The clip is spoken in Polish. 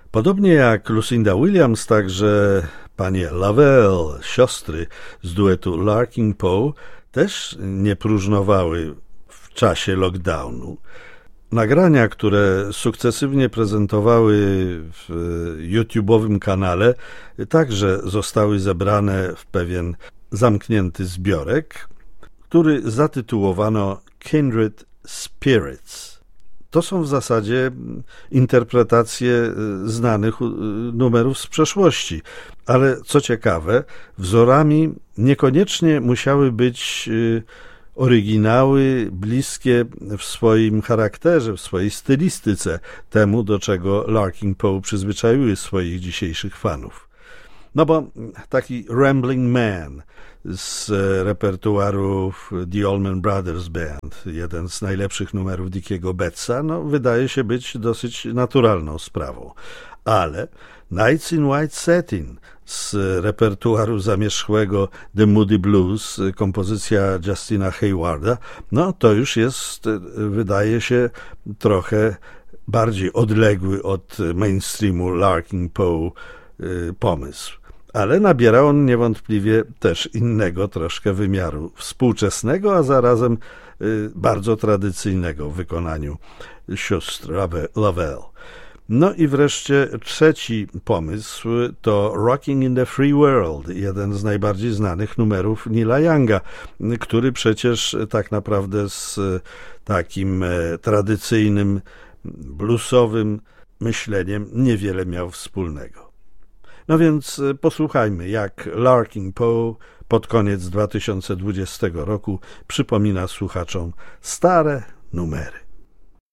Podobnie jak Lucinda Williams, także panie Lavelle, siostry z duetu Larkin Poe, też nie próżnowały w czasie lockdownu. Nagrania, które sukcesywnie prezentowały w YouTube'owym kanale, także zostały zebrane w pewien zamknięty zbiorek, który zatytułowano Kindred Spirits. To są w zasadzie interpretacje znanych numerów z przeszłości, ale co ciekawe, wzorami niekoniecznie musiały być oryginały bliskie w swoim charakterze, w swojej stylistyce temu, do czego Larkin Poe przyzwyczaiły swoich dzisiejszych fanów. No bo taki Rambling Man z repertuaru The Allman Brothers Band, jeden z najlepszych numerów Dickiego Betsa, no wydaje się być dosyć naturalną sprawą. Ale Nights in White Satin z repertuaru zamierzchłego The Moody Blues, kompozycja Justina Haywarda, no to już jest, wydaje się, trochę bardziej odległy od mainstreamu Larkin Poe pomysł. Ale nabiera on niewątpliwie też innego troszkę wymiaru współczesnego, a zarazem bardzo tradycyjnego w wykonaniu sióstr Lavelle. No i wreszcie trzeci pomysł to Rocking in the Free World, jeden z najbardziej znanych numerów Neila Younga, który przecież tak naprawdę z takim tradycyjnym bluesowym myśleniem niewiele miał wspólnego. No więc posłuchajmy, jak Larkin Poe pod koniec 2020 roku przypomina słuchaczom stare numery.